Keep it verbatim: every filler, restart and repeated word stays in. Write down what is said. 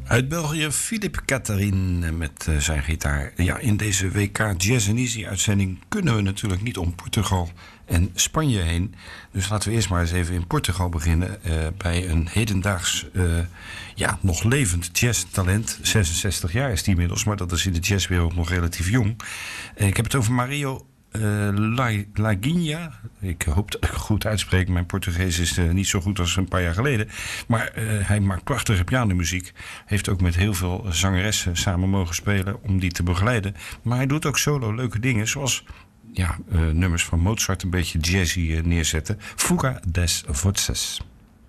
Uit België, Philippe Catherine met uh, zijn gitaar. Ja, in deze W K Jazz and Easy uitzending kunnen we natuurlijk niet om Portugal en Spanje heen. Dus laten we eerst maar eens even in Portugal beginnen. Uh, bij een hedendaags, uh, ja, nog levend jazztalent. zesenzestig jaar is die inmiddels, maar dat is in de jazzwereld nog relatief jong. Uh, ik heb het over Mario Uh, Laginha. Ik hoop dat ik het goed uitspreek. Mijn Portugees is uh, niet zo goed als een paar jaar geleden. Maar uh, hij maakt prachtige pianomuziek. Heeft ook met heel veel zangeressen samen mogen spelen om die te begeleiden. Maar hij doet ook solo leuke dingen. Zoals ja, uh, nummers van Mozart een beetje jazzy uh, neerzetten. Fuga das Vozes.